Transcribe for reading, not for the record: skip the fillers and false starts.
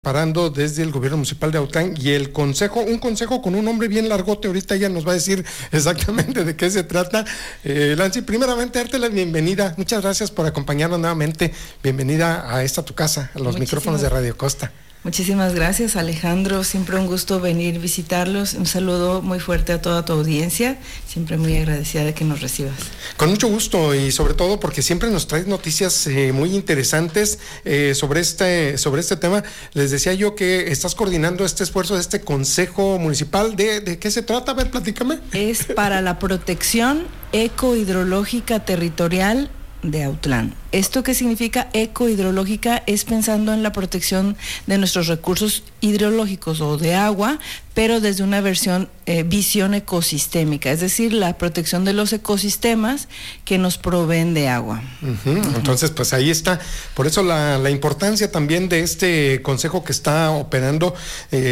Parando desde el gobierno municipal de Autlán y el consejo, un consejo con un nombre bien largote. Ahorita ella nos va a decir exactamente de qué se trata. Lancy, primeramente darte la bienvenida. Muchas gracias por acompañarnos nuevamente. Bienvenida a esta tu casa, a los micrófonos de Radio Costa. Muchísimas gracias, Alejandro. Siempre un gusto venir visitarlos. Un saludo muy fuerte a toda tu audiencia. Siempre muy agradecida de que nos recibas. Con mucho gusto y sobre todo porque siempre nos traes noticias muy interesantes sobre este tema. Les decía yo que estás coordinando este esfuerzo de este Consejo Municipal. ¿De qué se trata? A ver, platícame. Es para la protección ecohidrológica territorial de Autlán. ¿Esto qué significa ecohidrológica? Es pensando en la protección de nuestros recursos hidrológicos o de agua, pero desde una visión ecosistémica, es decir, la protección de los ecosistemas que nos proveen de agua. Entonces, pues ahí está. Por eso la importancia también de este consejo que está operando